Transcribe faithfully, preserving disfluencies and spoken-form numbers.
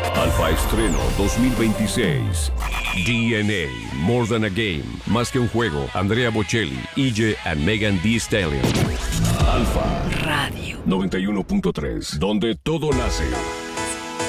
Alfa Estreno dos mil veintiséis. D N A, More Than a Game, Más que un juego. Andrea Bocelli, E J and Megan Thee Stallion. Alfa Radio noventa y uno punto tres, donde todo nace.